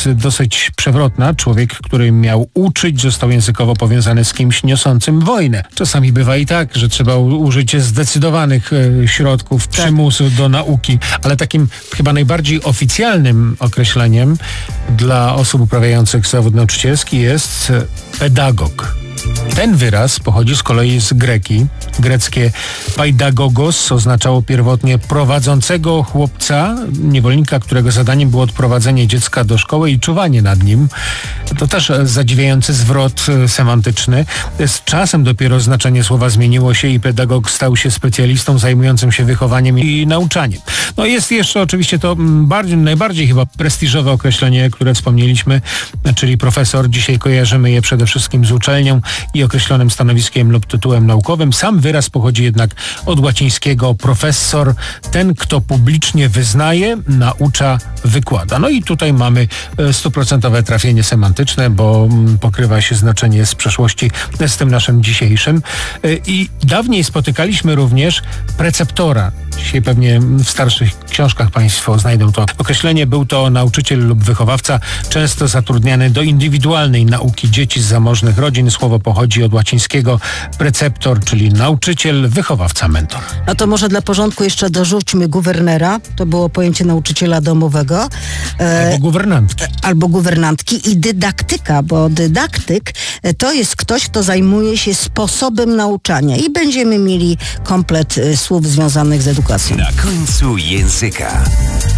dosyć przewrotna. Człowiek, który miał uczyć, został językowo powiązany z kimś niosącym wojnę. Czasami bywa i tak, że trzeba użyć zdecydowanych środków przymusu do nauki, ale takim chyba najbardziej oficjalnym określeniem dla osób uprawiających zawód nauczycielski jest pedagog. Ten wyraz pochodzi z kolei z greki. Greckie paidagogos oznaczało pierwotnie prowadzącego chłopca, niewolnika, którego zadaniem było odprowadzenie dziecka do szkoły i czuwanie nad nim. To też zadziwiający zwrot semantyczny. Z czasem dopiero znaczenie słowa zmieniło się i pedagog stał się specjalistą zajmującym się wychowaniem i nauczaniem. No jest jeszcze oczywiście to najbardziej chyba prestiżowe określenie, które wspomnieliśmy, czyli profesor. Dzisiaj kojarzymy je przede wszystkim z uczelnią i określonym stanowiskiem lub tytułem naukowym. Sam wyraz pochodzi jednak od łacińskiego professor, ten, kto publicznie wyznaje, naucza, wykłada. No i tutaj mamy 100% trafienie semantyczne, bo pokrywa się znaczenie z przeszłości z tym naszym dzisiejszym. I dawniej spotykaliśmy również preceptora. Dzisiaj pewnie w starszych książkach Państwo znajdą to określenie. Był to nauczyciel lub wychowawca, często zatrudniany do indywidualnej nauki dzieci z zamożnych rodzin. Słowo pochodzi od łacińskiego preceptor, czyli nauczyciel, wychowawca, mentor. No to może dla porządku jeszcze dorzućmy guwernera. To było pojęcie nauczyciela domowego. Albo guwernantki. Albo guwernantki i dydaktyka, bo dydaktyk to jest ktoś, kto zajmuje się sposobem nauczania i będziemy mieli komplet słów związanych z edukacją. Na końcu języka.